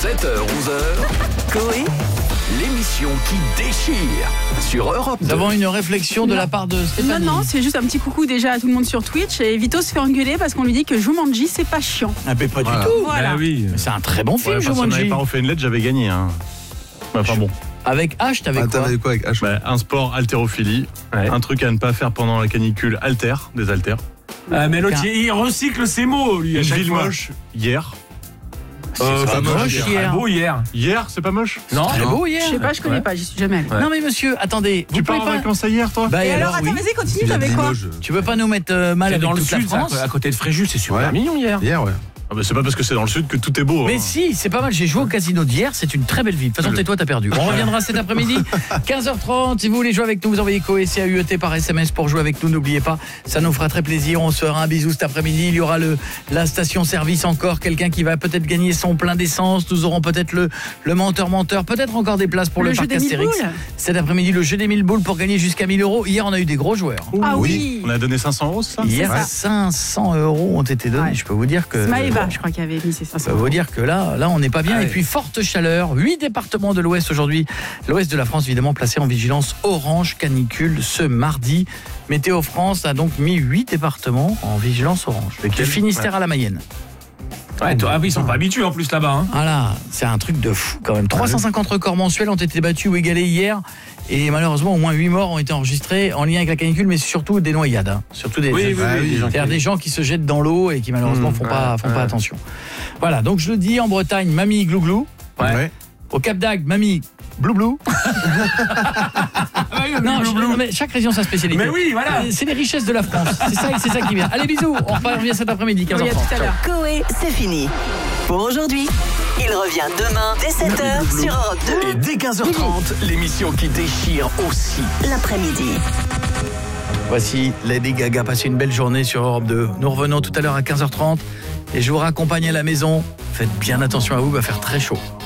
7h-11h, Coé, l'émission qui déchire sur Europe 2. Nous avons une réflexion de la part de Stéphanie. Non, c'est juste un petit coucou déjà à tout le monde sur Twitch. Et Vito se fait engueuler parce qu'on lui dit que Jumanji, c'est pas chiant. Ah, mais pas du tout. Voilà. Ah oui. C'est un très bon film, Si on n'avait Jumanji. pas refait une lettre, j'avais gagné. Enfin bon. Avec H, t'avais quoi T'avais quoi avec H? Un sport haltérophilie, Ouais. un truc à ne pas faire pendant la canicule, des haltères. Mais l'autre, il recycle ses mots, lui, à Une chaque ville fois. moche, hier. pas moche hier. Beau hier. Hier, c'est pas moche? Non. Très beau hier. Je sais pas, je connais pas, j'y suis jamais allée. Ouais. Non mais monsieur, attendez. Tu pars en vacances à hier, toi? Bah Et et alors, oui. attends, vas-y, continue, t'avais quoi? Tu veux pas nous mettre mal C'est avec dans le toute la sud, France à côté de Fréjus, c'est super Ouais. mignon hier. Hier, ouais. Ah bah c'est pas parce que c'est dans le sud que tout est beau. Mais hein. si, c'est pas mal. J'ai joué au casino d'hier. C'est une très belle ville. De toute façon, tais-toi, t'as perdu. On reviendra cet après-midi, 15h30. Si vous voulez jouer avec nous, vous envoyez Coé CAUET par SMS pour jouer avec nous. N'oubliez pas, ça nous fera très plaisir. On se fera un bisou cet après-midi. Il y aura la station-service encore. Quelqu'un qui va peut-être gagner son plein d'essence. Nous aurons peut-être le menteur. Peut-être encore des places pour le Le jeu parc des 1000 Astérix. boules. Cet après-midi, le jeu des 1000 boules pour gagner jusqu'à 1000 €. Hier, on a eu des gros joueurs. Ah oui. On a donné 500 €, c'est ça? Hier, ça. 500 € ont été donnés. Ouais. Je peux vous dire que... Maëva, je crois qu'il y avait mis ses Ça 500. veut dire que là on n'est pas bien. Ah Et ouais. puis forte chaleur, 8 départements de l'Ouest aujourd'hui. L'Ouest de la France évidemment placé en vigilance orange canicule ce mardi. Météo France a donc mis 8 départements en vigilance orange. Du Finistère à la Mayenne. Ouais, toi, ils sont pas habitués en plus là-bas. Hein. Voilà, c'est un truc de fou quand même. 350 records mensuels ont été battus ou égalés hier. Et malheureusement, au moins 8 morts ont été enregistrés en lien avec la canicule, mais surtout des noyades. Hein. Surtout des, c'est-à-dire des gens qui se jettent dans l'eau et qui malheureusement font pas attention. Voilà, donc je le dis, en Bretagne, mamie glouglou. Ouais. Au Cap d'Agde, mamie bloublou. Non, mais chaque région sa spécialité. Mais oui, voilà. C'est les richesses de la France. C'est ça qui vient. Allez, bisous. On revient cet après-midi, 15h30. Oui, à tout à l'heure. Coé, c'est fini. Pour aujourd'hui, il revient demain dès 7h sur Europe 2. Et dès 15h30, l'émission qui déchire aussi. L'après-midi. Voici Lady Gaga. Passez une belle journée sur Europe 2. Nous revenons tout à l'heure à 15h30 et je vous raccompagne à la maison. Faites bien attention à vous, il va faire très chaud.